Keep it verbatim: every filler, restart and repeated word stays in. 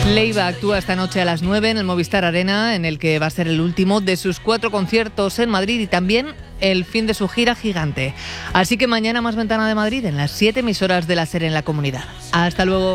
Leiva actúa esta noche a las nueve en el Movistar Arena, en el que va a ser el último de sus cuatro conciertos en Madrid y también el fin de su gira gigante. Así que mañana más Ventana de Madrid en las siete emisoras de la SER en la comunidad. Hasta luego.